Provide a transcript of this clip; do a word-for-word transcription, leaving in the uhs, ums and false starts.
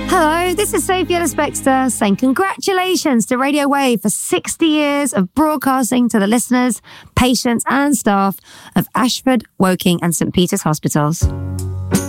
Hello, this is Sophie Ellis-Bextor saying congratulations to Radio Wave for sixty years of broadcasting to the listeners, patients and staff of Ashford, Woking and St Peter's Hospitals.